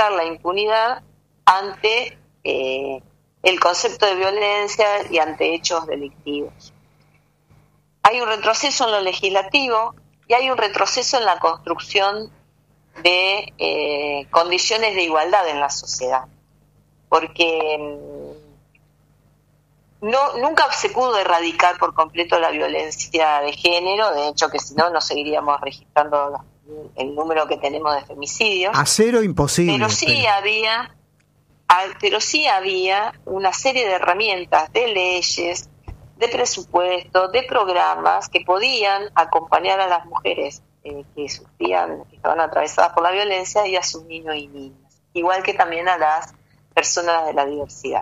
garantizar la impunidad ante el concepto de violencia y ante hechos delictivos. Hay un retroceso en lo legislativo y hay un retroceso en la construcción de condiciones de igualdad en la sociedad, porque nunca se pudo erradicar por completo la violencia de género, de hecho que si no seguiríamos registrando el número que tenemos de femicidios. A cero imposible. Pero sí había una serie de herramientas, de leyes, de presupuestos, de programas que podían acompañar a las mujeres que estaban atravesadas por la violencia y a sus niños y niñas, igual que también a las personas de la diversidad.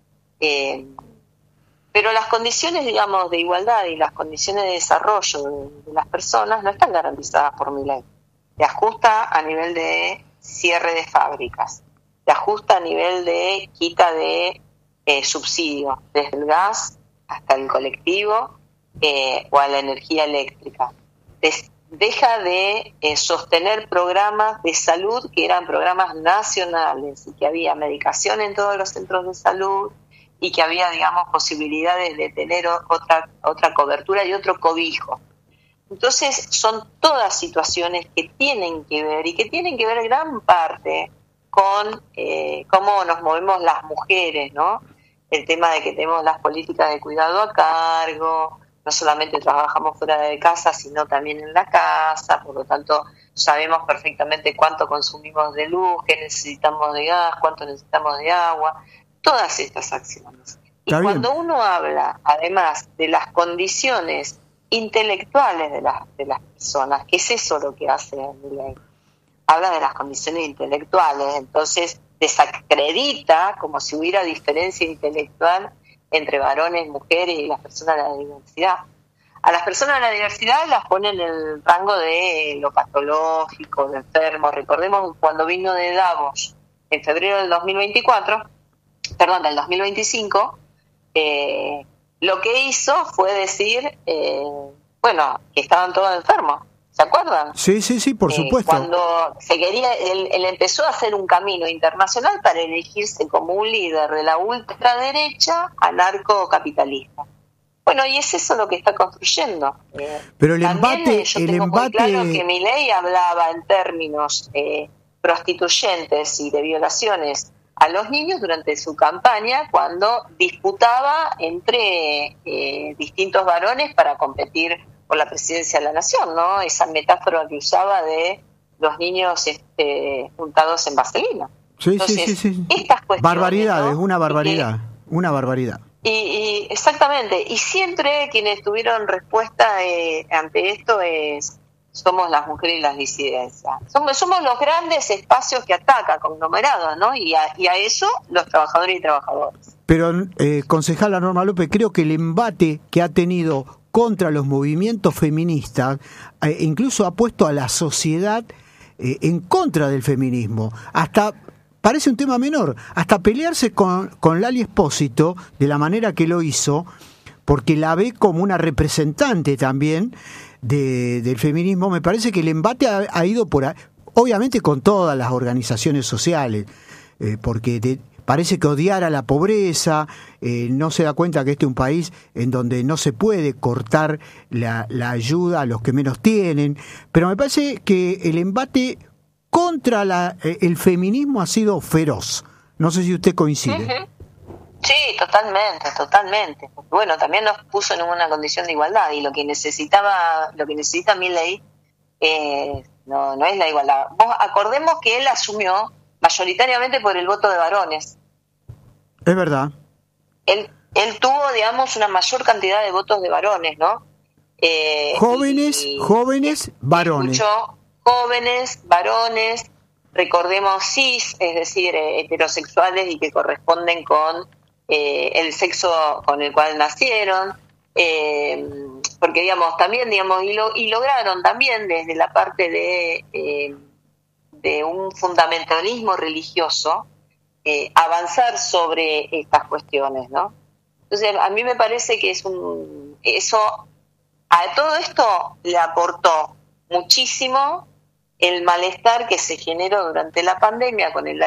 Pero las condiciones, digamos, de igualdad y las condiciones de desarrollo de las personas no están garantizadas por mi ley. Se ajusta a nivel de cierre de fábricas, se ajusta a nivel de quita de subsidios, desde el gas hasta el colectivo o a la energía eléctrica. Deja de sostener programas de salud que eran programas nacionales y que había medicación en todos los centros de salud y que había, digamos, posibilidades de tener otra cobertura y otro cobijo. Entonces son todas situaciones que tienen que ver gran parte con cómo nos movemos las mujeres, ¿no? El tema de que tenemos las políticas de cuidado a cargo, no solamente trabajamos fuera de casa, sino también en la casa, por lo tanto sabemos perfectamente cuánto consumimos de luz, qué necesitamos de gas, cuánto necesitamos de agua, todas estas acciones. Y cuando uno habla, además, de las condiciones intelectuales de las personas, que es eso lo que hace mi ley, habla de las condiciones intelectuales, entonces desacredita como si hubiera diferencia intelectual entre varones, mujeres y las personas de la diversidad. A las personas de la diversidad las pone en el rango de lo patológico, de enfermo. Recordemos cuando vino de Davos en febrero del 2025, lo que hizo fue decir, que estaban todos enfermos. ¿Se acuerdan? Sí, por supuesto. Cuando se quería, él empezó a hacer un camino internacional para elegirse como un líder de la ultraderecha anarcocapitalista. Bueno, y es eso lo que está construyendo. Pero el embate... Muy claro que Milei hablaba en términos prostituyentes y de violaciones a los niños durante su campaña, cuando disputaba entre distintos varones para competir por la presidencia de la nación, ¿no? Esa metáfora que usaba de los niños untados en vaselina. Sí. Estas cuestiones, barbaridades, ¿no? una barbaridad. Y exactamente, y siempre quienes tuvieron respuesta ante esto somos las mujeres y las disidencias. Somos los grandes espacios que ataca conglomerados, ¿no? Y a eso los trabajadores y trabajadoras. Pero, concejala Norma López, creo que el embate que ha tenido contra los movimientos feministas incluso ha puesto a la sociedad en contra del feminismo. Hasta, parece un tema menor, hasta pelearse con Lali Espósito de la manera que lo hizo, porque la ve como una representante también del feminismo. Me parece que el embate ha ido por ahí, obviamente con todas las organizaciones sociales, porque parece que odiar a la pobreza, no se da cuenta que este es un país en donde no se puede cortar la ayuda a los que menos tienen, pero me parece que el embate contra el feminismo ha sido feroz. No sé si usted coincide. Uh-huh. Sí, totalmente. Bueno, también nos puso en una condición de igualdad y lo que necesita Milei no es la igualdad. Acordemos que él asumió mayoritariamente por el voto de varones. Es verdad. Él tuvo, digamos, una mayor cantidad de votos de varones, ¿no? Jóvenes, varones. Jóvenes, varones, recordemos cis, es decir, heterosexuales y que corresponden con el sexo con el cual nacieron, porque también lograron también desde la parte de un fundamentalismo religioso avanzar sobre estas cuestiones, ¿no? Entonces a mí me parece que a todo esto le aportó muchísimo el malestar que se generó durante la pandemia con el